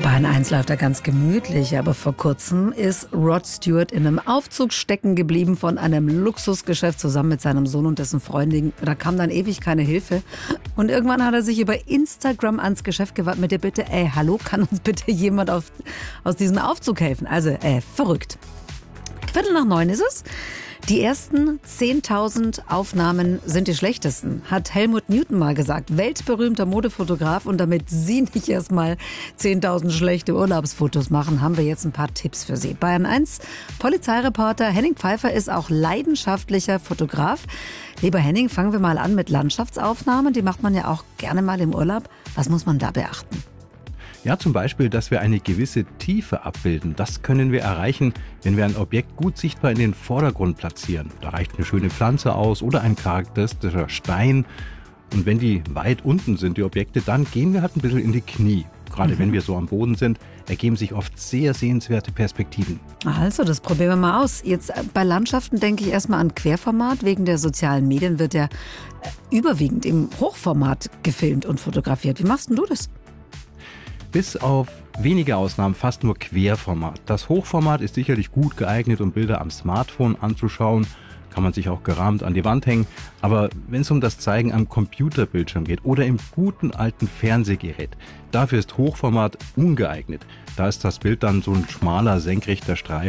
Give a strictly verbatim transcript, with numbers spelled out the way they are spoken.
Bayern eins läuft da ganz gemütlich, aber vor kurzem ist Rod Stewart in einem Aufzug stecken geblieben von einem Luxusgeschäft zusammen mit seinem Sohn und dessen Freundin. Da kam dann ewig keine Hilfe. Und irgendwann hat er sich über Instagram ans Geschäft gewandt mit der Bitte, ey, hallo, kann uns bitte jemand auf, aus diesem Aufzug helfen? Also, äh, verrückt. Viertel nach neun ist es. Die ersten zehntausend Aufnahmen sind die schlechtesten, hat Helmut Newton mal gesagt, weltberühmter Modefotograf. Und damit Sie nicht erstmal zehntausend schlechte Urlaubsfotos machen, haben wir jetzt ein paar Tipps für Sie. Bayern eins Polizeireporter Henning Pfeiffer ist auch leidenschaftlicher Fotograf. Lieber Henning, fangen wir mal an mit Landschaftsaufnahmen. Die macht man ja auch gerne mal im Urlaub. Was muss man da beachten? Ja, zum Beispiel, dass wir eine gewisse Tiefe abbilden. Das können wir erreichen, wenn wir ein Objekt gut sichtbar in den Vordergrund platzieren. Da reicht eine schöne Pflanze aus oder ein charakteristischer Stein. Und wenn die weit unten sind, die Objekte, dann gehen wir halt ein bisschen in die Knie. Gerade mhm. wenn wir so am Boden sind, ergeben sich oft sehr sehenswerte Perspektiven. Also, das probieren wir mal aus. Jetzt bei Landschaften denke ich erstmal an Querformat. Wegen der sozialen Medien wird ja überwiegend im Hochformat gefilmt und fotografiert. Wie machst denn du das? Bis auf wenige Ausnahmen fast nur Querformat. Das Hochformat ist sicherlich gut geeignet, um Bilder am Smartphone anzuschauen. Kann man sich auch gerahmt an die Wand hängen. Aber wenn es um das Zeigen am Computerbildschirm geht oder im guten alten Fernsehgerät, dafür ist Hochformat ungeeignet. Da ist das Bild dann so ein schmaler, senkrechter Streifen.